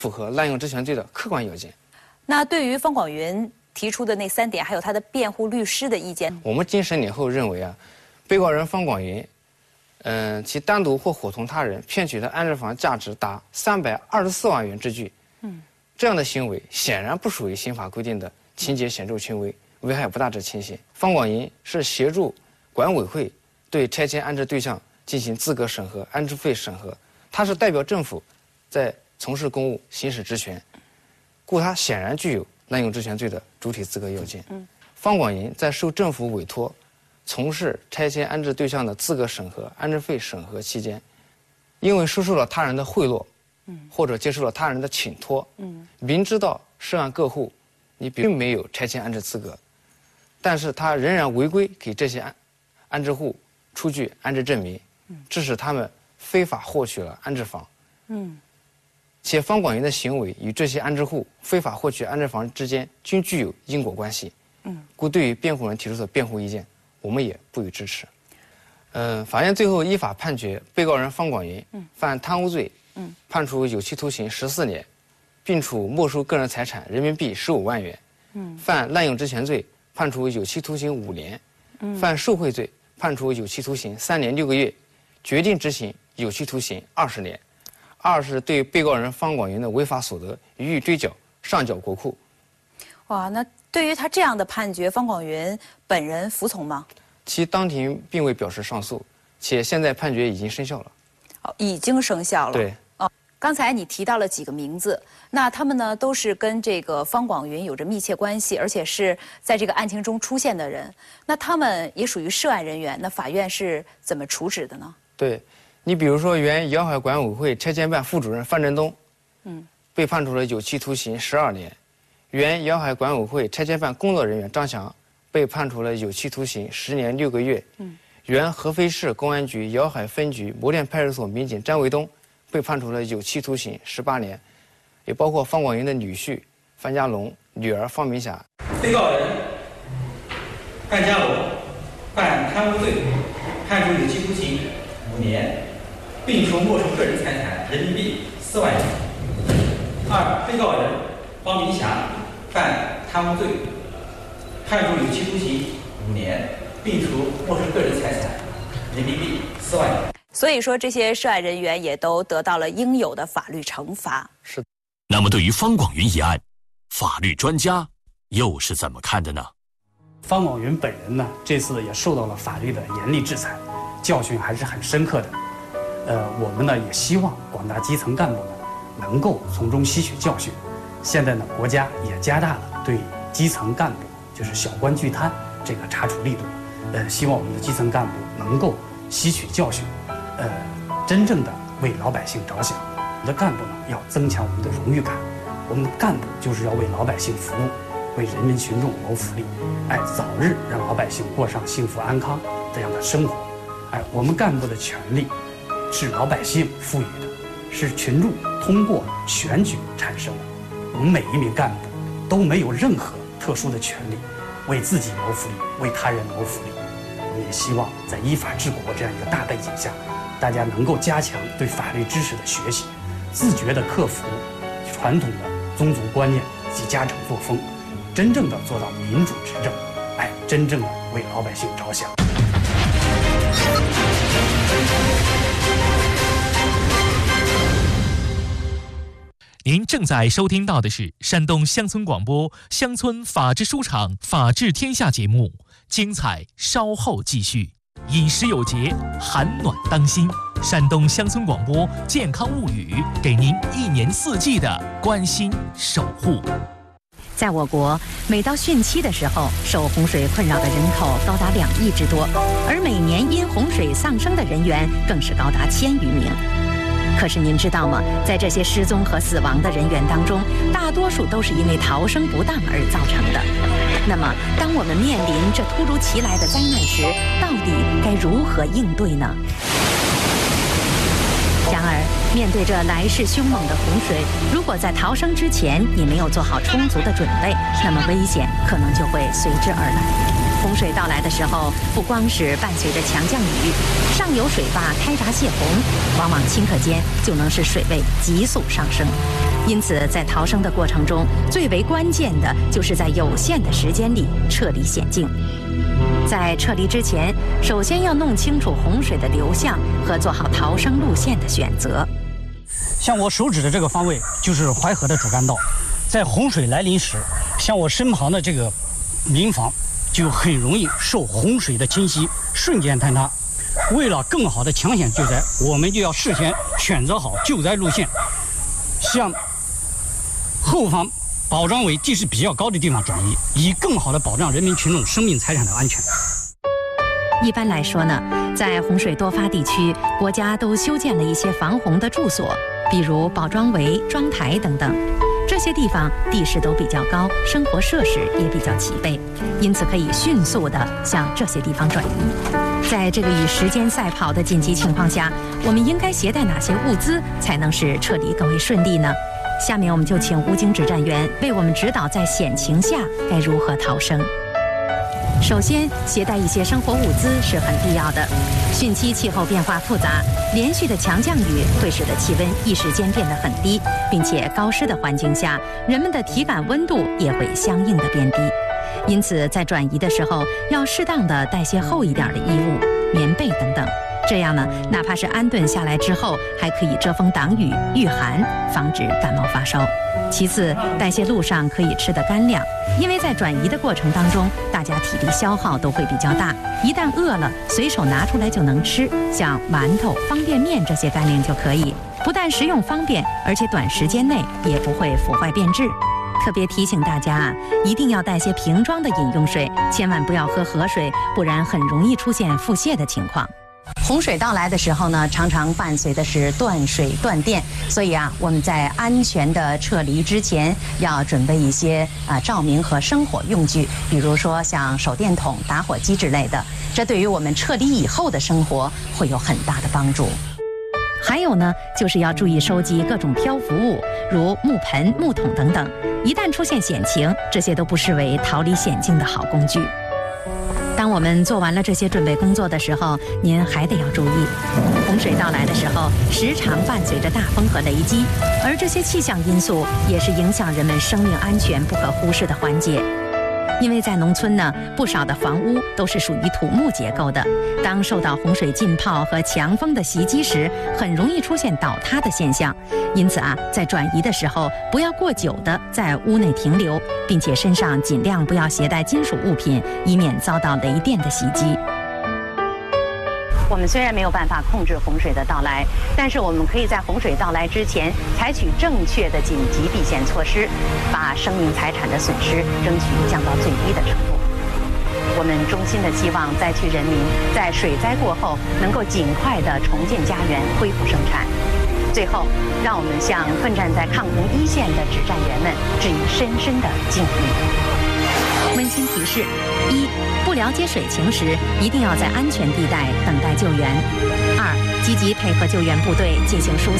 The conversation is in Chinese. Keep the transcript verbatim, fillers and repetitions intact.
符合滥用职权罪的客观要件。 那对于方广云提出的那三点，还有他的辩护律师的意见， 我们经审理后认为啊，被告人方广云，嗯、呃，其单独或伙同他人骗取的安置房价值达三百二十四万元之巨，嗯，这样的行为显然不属于刑法规定的情节显著轻微、危害不大之情形。方广云是协助管委会对拆迁安置对象进行资格审核、安置费审核，他是代表政府在从事公务、行使职权，故他显然具有滥用职权罪的主体资格要件。嗯，方广云在受政府委托从事拆迁安置对象的资格审核、安置费审核期间，因为收受了他人的贿赂，嗯，或者接受了他人的请托，嗯，明知道涉案个户你并没有拆迁安置资格，但是他仍然违规给这些安安置户出具安置证明，嗯，致使他们非法获取了安置房，嗯。且方广云的行为与这些安置户非法获取安置房之间均具有因果关系，嗯，故对于辩护人提出的辩护意见，我们也不予支持。呃，法院最后依法判决被告人方广云犯贪污罪，嗯，判处有期徒刑十四年，并处没收个人财产人民币十五万元，嗯，犯滥用职权罪，判处有期徒刑五年，嗯，犯受贿罪，判处有期徒刑三年六个月，决定执行有期徒刑二十年。二是对被告人方广云的违法所得予以追缴，上缴国库。 哇，那对于他这样的判决，方广云本人服从吗？ 其当庭并未表示上诉，且现在判决已经生效了。 哦，已经生效了。 对。 哦，刚才你提到了几个名字，那他们呢都是跟这个方广云有着密切关系，而且是在这个案情中出现的人。那他们也属于涉案人员，那法院是怎么处置的呢？ 对。你比如说，原瑶海管委会拆迁办副主任范振东，嗯，被判处了有期徒刑十二年；原瑶海管委会拆迁办工作人员张翔被判处了有期徒刑十年六个月；嗯，原合肥市公安局瑶海分局磨店派出所民警张卫东被判处了有期徒刑十八年，也包括方广云的女婿范家龙、女儿方明霞。 被告人范家龙犯贪污罪，判处有期徒刑五年。并处没收个人财产人民币四万元。二、被告人方明霞犯贪污罪，判处有期徒刑五年，并处没收个人财产人民币四万元。 所以说，这些涉案人员也都得到了应有的法律惩罚。 是。 那么，对于方广云一案，法律专家又是怎么看的呢？ 方广云本人呢，这次也受到了法律的严厉制裁，教训还是很深刻的。呃，我们呢也希望广大基层干部呢能够从中吸取教训。现在呢，国家也加大了对基层干部，就是小官巨贪这个查处力度。呃，希望我们的基层干部能够吸取教训，呃，真正的为老百姓着想。我们的干部呢要增强我们的荣誉感，我们的干部就是要为老百姓服务，为人民群众谋福利，哎，早日让老百姓过上幸福安康这样的生活。哎，我们干部的权利是老百姓赋予的，是群众通过选举产生的。我们每一名干部都没有任何特殊的权利，为自己谋福利，为他人谋福利。我们也希望在依法治国这样一个大背景下，大家能够加强对法律知识的学习，自觉地克服传统的宗族观念及家长作风，真正的做到民主执政，哎，真正的为老百姓着想。 您正在收听到的是山东乡村广播乡村法制书场法治天下节目，精彩稍后继续。饮食有节，寒暖当心。山东乡村广播健康物语，给您一年四季的关心守护。 在我国，每到汛期的时候，受洪水困扰的人口高达两亿之多，而每年因洪水丧生的人员更是高达千余名。可是您知道吗？在这些失踪和死亡的人员当中，大多数都是因为逃生不当而造成的。那么，当我们面临这突如其来的灾难时，到底该如何应对呢？然而，面对这来势凶猛的洪水，如果在逃生之前你没有做好充足的准备，那么危险可能就会随之而来。洪水到来的时候，不光是伴随着强降雨，上游水坝开闸泄洪，往往顷刻间就能使水位急速上升。 因此在逃生的过程中，最为关键的就是在有限的时间里撤离险境。在撤离之前，首先要弄清楚洪水的流向和做好逃生路线的选择。 像我手指的这个方位就是淮河的主干道，在洪水来临时，像我身旁的这个民房就很容易受洪水的侵袭，瞬间坍塌。为了更好的抢险救灾，我们就要事先选择好救灾路线，向后方保障为地势比较高的地方转移，以更好的保障人民群众生命财产的安全。 一般来说呢，在洪水多发地区，国家都修建了一些防洪的住所，比如保桩围、桩台等等。这些地方地势都比较高，生活设施也比较齐备，因此可以迅速地向这些地方转移。在这个与时间赛跑的紧急情况下，我们应该携带哪些物资才能使撤离更为顺利呢？下面我们就请吴京指战员为我们指导在险情下该如何逃生。首先，携带一些生活物资是很必要的。汛期气候变化复杂，连续的强降雨会使得气温一时间变得很低，并且高湿的环境下，人们的体感温度也会相应的变低。因此，在转移的时候，要适当的带些厚一点的衣物、棉被等等。这样呢，哪怕是安顿下来之后，还可以遮风挡雨、御寒，防止感冒发烧。其次，带些路上可以吃的干粮，因为在转移的过程当中，大家体力消耗都会比较大，一旦饿了，随手拿出来就能吃，像馒头、方便面这些干粮就可以，不但食用方便，而且短时间内也不会腐坏变质。特别提醒大家啊，一定要带些瓶装的饮用水，千万不要喝河水，不然很容易出现腹泻的情况。洪水到来的时候呢，常常伴随的是断水断电，所以啊，我们在安全的撤离之前，要准备一些啊照明和生火用具，比如说像手电筒、打火机之类的，这对于我们撤离以后的生活会有很大的帮助。还有呢，就是要注意收集各种漂浮物，如木盆、木桶等等，一旦出现险情，这些都不失为逃离险境的好工具。当我们做完了这些准备工作的时候，您还得要注意，洪水到来的时候，时常伴随着大风和雷击，而这些气象因素也是影响人们生命安全不可忽视的环节。因为在农村呢，不少的房屋都是属于土木结构的，当受到洪水浸泡和强风的袭击时，很容易出现倒塌的现象。因此啊，在转移的时候，不要过久的在屋内停留，并且身上尽量不要携带金属物品，以免遭到雷电的袭击。我们虽然没有办法控制洪水的到来，但是我们可以在洪水到来之前采取正确的紧急避险措施，把生命财产的损失争取降到最低的程度。我们衷心的希望灾区人民在水灾过后能够尽快的重建家园，恢复生产。最后，让我们向奋战在抗洪一线的指战员们致以深深的敬意。温馨提示：一、不了解水情时，一定要在安全地带等待救援；二、积极配合救援部队进行疏